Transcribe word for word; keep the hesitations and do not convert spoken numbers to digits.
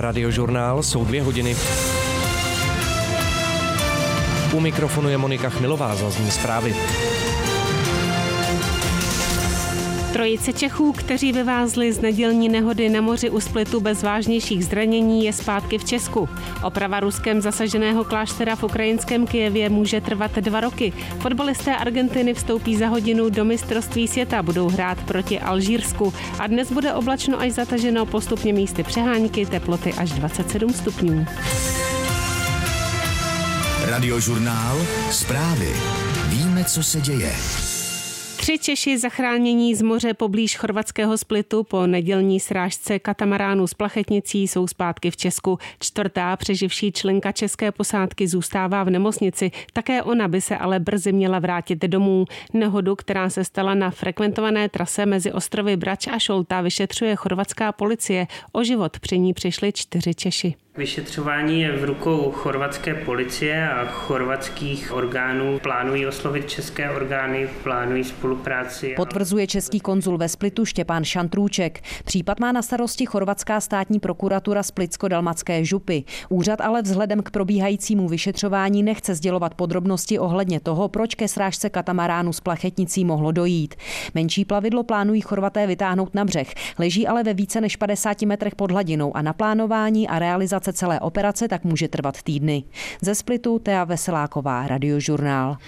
Radiožurnál, jsou dvě hodiny. U mikrofonu je Monika Chmilová, zazní zprávy. Trojice Čechů, kteří vyvázli z nedělní nehody na moři u Splitu bez vážnějších zranění, je zpátky v Česku. Oprava Ruskem zasaženého kláštera v ukrajinském Kyjevě může trvat dva roky. Fotbalisté Argentiny vstoupí za hodinu do mistrovství světa, budou hrát proti Alžírsku a dnes bude oblačno až zataženo, postupně místy přehánky, teploty až dvacet sedm stupňů. Radiožurnál, zprávy. Víme, co se děje. Tři Češi zachránění z moře poblíž chorvatského Splitu po nedělní srážce katamaránu s plachetnicí jsou zpátky v Česku. Čtvrtá přeživší členka české posádky zůstává v nemocnici. Také ona by se ale brzy měla vrátit domů. Nehodu, která se stala na frekventované trase mezi ostrovy Brač a Šolta, vyšetřuje chorvatská policie. O život při ní přišli čtyři Češi. Vyšetřování je v rukou chorvatské policie a chorvatských orgánů. Plánují oslovit české orgány, plánují spolupráci. Potvrzuje český konzul ve Splitu Štěpán Šantrůček. Případ má na starosti chorvatská státní prokuratura Splitsko-dalmatské župy. Úřad ale vzhledem k probíhajícímu vyšetřování nechce sdělovat podrobnosti ohledně toho, proč ke srážce katamaránu s plachetnicí mohlo dojít. Menší plavidlo plánují Chorvaté vytáhnout na břeh, leží ale ve více než padesáti metrech pod hladinou a naplánování a realizace celé operace tak může trvat týdny. Ze Splitu Tea Veseláková, Radiožurnál.